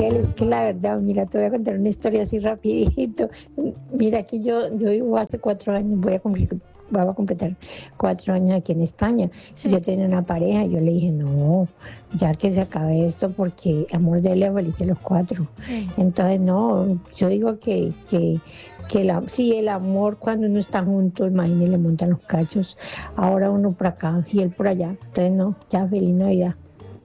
Miguel, es que la verdad, mira, te voy a contar una historia así rapidito. Mira que yo vivo hace 4 años, voy a completar 4 años aquí en España. Sí. Y yo tenía una pareja, yo le dije, no, ya que se acabe esto porque amor de él felices los cuatro. Sí. Entonces, no, yo digo sí, el amor cuando uno está junto, imagínate, le montan los cachos. Ahora uno por acá y él por allá. Entonces, no, ya feliz Navidad.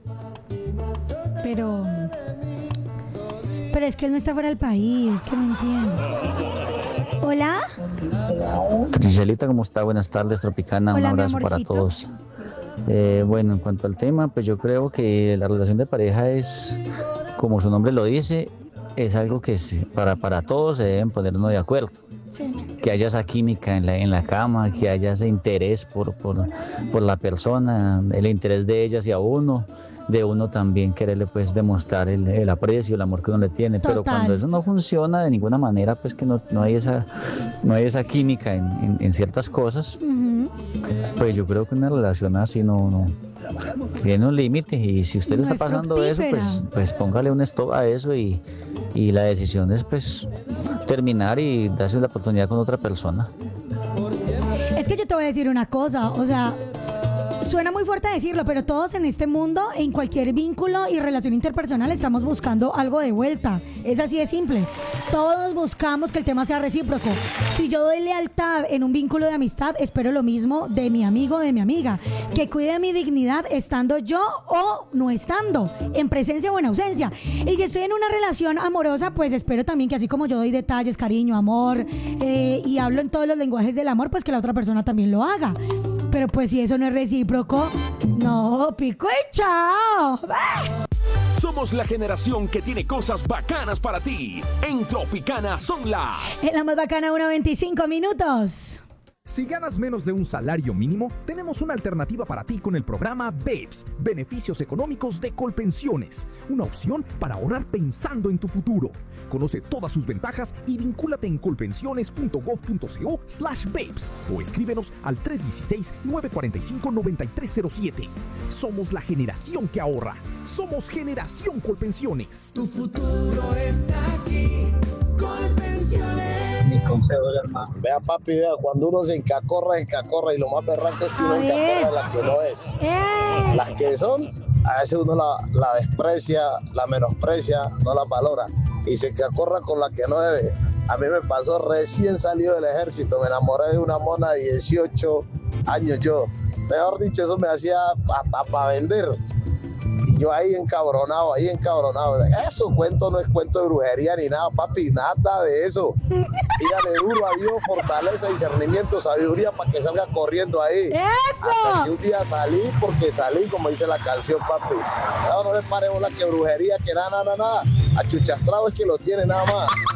Pero es que él no está fuera del país, que no entiendo. Hola. Giselita, ¿cómo está? Buenas tardes, Tropicana. Hola, Un mi abrazo para amorcito. todos. Bueno, en cuanto al tema, pues yo creo que la relación de pareja es, como su nombre lo dice, es algo que para todos se deben ponernos de acuerdo. Sí. Que haya esa química en la cama, que haya ese interés por la persona, el interés de ella hacia uno, de uno también quererle pues demostrar el aprecio, el amor que uno le tiene. Pero Total. cuando eso no funciona de ninguna manera, pues que no hay esa química en ciertas cosas, Ujú. pues yo creo que una relación así no tiene un límite, y si usted No está es pasando eso, fructífera. pues póngale un stop a eso, y la decisión es pues terminar y darse la oportunidad con otra persona. Es que yo te voy a decir una cosa, o sea, suena muy fuerte decirlo, pero todos en este mundo, en cualquier vínculo y relación interpersonal, estamos buscando algo de vuelta. Es así de simple. Todos buscamos que el tema sea recíproco. Si yo doy lealtad en un vínculo de amistad, espero lo mismo de mi amigo o de mi amiga. Que cuide mi dignidad estando yo o no estando, en presencia o en ausencia. Y si estoy en una relación amorosa, pues espero también que así como yo doy detalles, cariño, amor, y hablo en todos los lenguajes del amor, pues que la otra persona también lo haga. Pero pues si eso no es recíproco, no, pico y chao. Somos la generación que tiene cosas bacanas para ti. En Tropicana son las... En la más bacana, 1:25 minutos. Si ganas menos de un salario mínimo, tenemos una alternativa para ti con el programa BEPS, Beneficios Económicos de Colpensiones, una opción para ahorrar pensando en tu futuro. Conoce todas sus ventajas y vincúlate en colpensiones.gov.co/BEPS o escríbenos al 316-945-9307. Somos la generación que ahorra. Somos Generación Colpensiones. Tu futuro está aquí, Colpensiones. Mi consejo del hermano. Vea, papi, vea, cuando uno se encacorra, y lo más berraco es que uno encacorra las que no es. Las que son, a veces uno la desprecia, la menosprecia, no la valora, y se encacorra con la que no debe. A mí me pasó recién salido del ejército, me enamoré de una mona de 18 años yo. Mejor dicho, eso me hacía hasta para vender. Y yo ahí encabronado. Eso cuento no es cuento de brujería ni nada, papi, nada de eso. Pídale duro a Dios, fortaleza, discernimiento, sabiduría para que salga corriendo ahí. ¡Eso! Hasta que un día salí porque salí, como dice la canción, papi. No le pare bola que brujería, que nada. Achuchastrado es que lo tiene nada más.